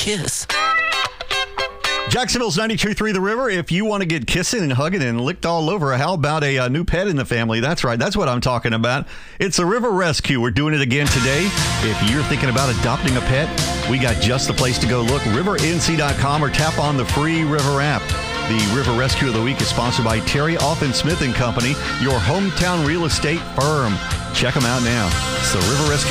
kiss. Jacksonville's 92.3 The River. If you want to get kissing and hugging and licked all over, how about a new pet in the family? That's right. That's what I'm talking about. It's the River Rescue. We're doing it again today. If you're thinking about adopting a pet, we got just the place to go. Look, rivernc.com or tap on the free River app. The River Rescue of the Week is sponsored by Terry Offen Smith & Company, your hometown real estate firm. Check them out now. It's the River Rescue.